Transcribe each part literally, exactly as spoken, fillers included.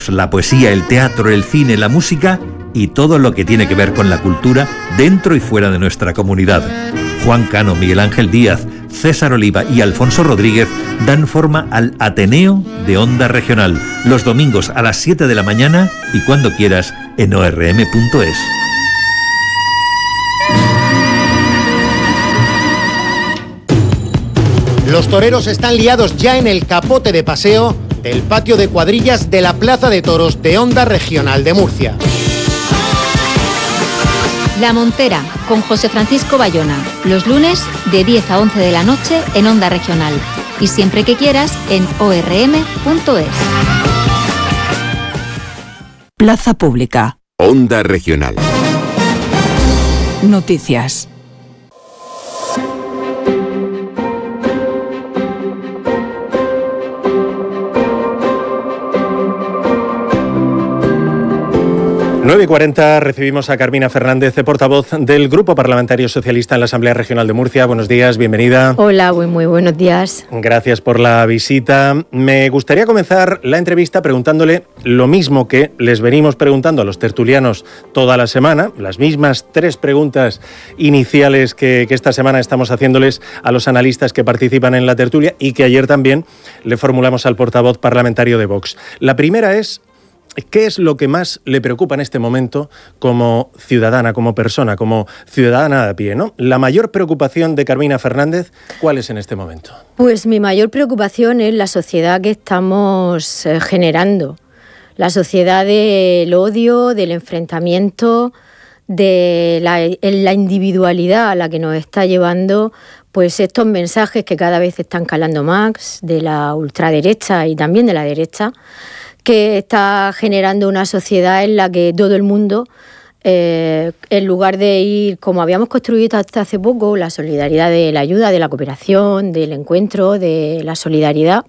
La poesía, el teatro, el cine, la música y todo lo que tiene que ver con la cultura dentro y fuera de nuestra comunidad. Juan Cano, Miguel Ángel Díaz, César Oliva y Alfonso Rodríguez dan forma al Ateneo de Onda Regional, los domingos a las siete de la mañana y cuando quieras en o erre eme punto es. Los toreros están liados ya en el capote de paseo del patio de cuadrillas de la Plaza de Toros de Onda Regional de Murcia. La Montera, con José Francisco Bayona, los lunes de diez a once de la noche en Onda Regional y siempre que quieras en o erre eme punto es. Plaza Pública. Onda Regional. Noticias. nueve y cuarenta, recibimos a Carmina Fernández, portavoz del Grupo Parlamentario Socialista en la Asamblea Regional de Murcia. Buenos días, bienvenida. Hola, muy, muy buenos días. Gracias por la visita. Me gustaría comenzar la entrevista preguntándole lo mismo que les venimos preguntando a los tertulianos toda la semana, las mismas tres preguntas iniciales que, que esta semana estamos haciéndoles a los analistas que participan en la tertulia y que ayer también le formulamos al portavoz parlamentario de Vox. La primera es: ¿qué es lo que más le preocupa en este momento como ciudadana, como persona, como ciudadana de a pie, ¿no? La mayor preocupación de Carmina Fernández, ¿cuál es en este momento? Pues mi mayor preocupación es la sociedad que estamos eh, generando. La sociedad del odio, del enfrentamiento, de la, la individualidad a la que nos está llevando pues estos mensajes que cada vez están calando más de la ultraderecha y también de la derecha, que está generando una sociedad en la que todo el mundo, eh, en lugar de ir como habíamos construido hasta hace poco, la solidaridad de la ayuda, de la cooperación, del encuentro, de la solidaridad,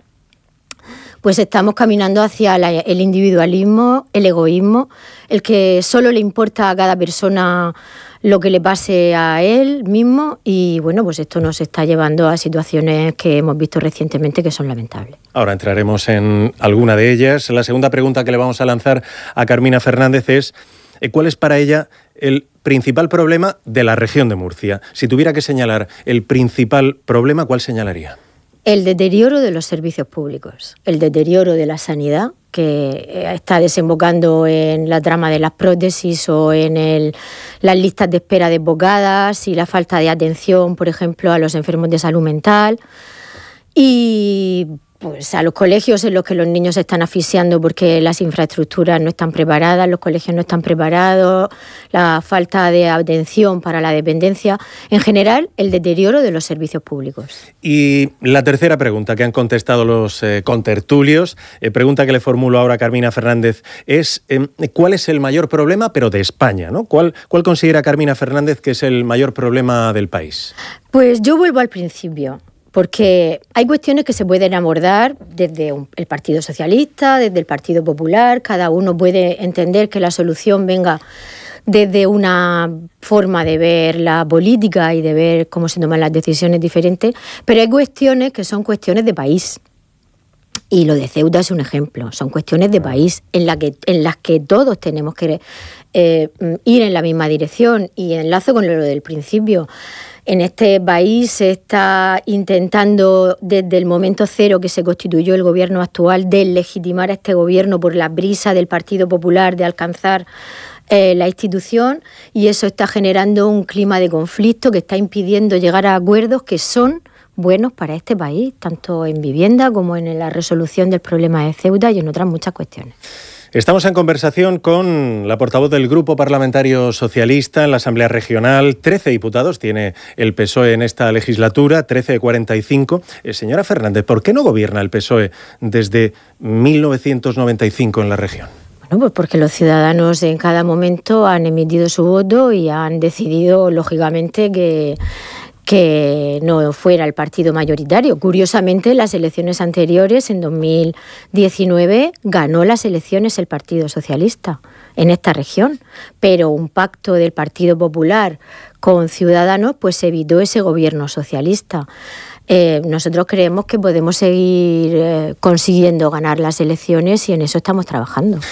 pues estamos caminando hacia la, el individualismo, el egoísmo, el que solo le importa a cada persona lo que le pase a él mismo, y bueno, pues esto nos está llevando a situaciones que hemos visto recientemente que son lamentables. Ahora entraremos en alguna de ellas. La segunda pregunta que le vamos a lanzar a Carmina Fernández es: ¿cuál es para ella el principal problema de la región de Murcia? Si tuviera que señalar el principal problema, ¿cuál señalaría? El deterioro de los servicios públicos, el deterioro de la sanidad, que está desembocando en la trama de las prótesis o en el, las listas de espera desbocadas y la falta de atención, por ejemplo, a los enfermos de salud mental, y pues a los colegios en los que los niños se están asfixiando porque las infraestructuras no están preparadas, los colegios no están preparados, la falta de atención para la dependencia, en general el deterioro de los servicios públicos. Y la tercera pregunta que han contestado los eh, contertulios, eh, pregunta que le formulo ahora a Carmina Fernández, es eh, ¿cuál es el mayor problema, pero de España, ¿no? ¿Cuál, ¿Cuál considera Carmina Fernández que es el mayor problema del país? Pues yo vuelvo al principio, porque hay cuestiones que se pueden abordar desde un, el Partido Socialista, desde el Partido Popular. Cada uno puede entender que la solución venga desde una forma de ver la política y de ver cómo se toman las decisiones diferentes, pero hay cuestiones que son cuestiones de país. Y lo de Ceuta es un ejemplo. Son cuestiones de país en, la que, en las que todos tenemos que eh, ir en la misma dirección. Y enlazo con lo del principio. En este país se está intentando, desde el momento cero que se constituyó el gobierno actual, deslegitimar a este gobierno por la brisa del Partido Popular de alcanzar eh, la institución, y eso está generando un clima de conflicto que está impidiendo llegar a acuerdos que son buenos para este país, tanto en vivienda como en la resolución del problema de Ceuta y en otras muchas cuestiones. Estamos en conversación con la portavoz del Grupo Parlamentario Socialista en la Asamblea Regional. trece diputados tiene el P S O E en esta legislatura, trece de cuarenta y cinco. Eh, señora Fernández, ¿por qué no gobierna el P S O E desde mil novecientos noventa y cinco en la región? Bueno, pues porque los ciudadanos en cada momento han emitido su voto y han decidido, lógicamente, que... que no fuera el partido mayoritario. Curiosamente, en las elecciones anteriores, en dos mil diecinueve, ganó las elecciones el Partido Socialista en esta región, pero un pacto del Partido Popular con Ciudadanos pues evitó ese gobierno socialista. eh, nosotros creemos que podemos seguir eh, consiguiendo ganar las elecciones y en eso estamos trabajando.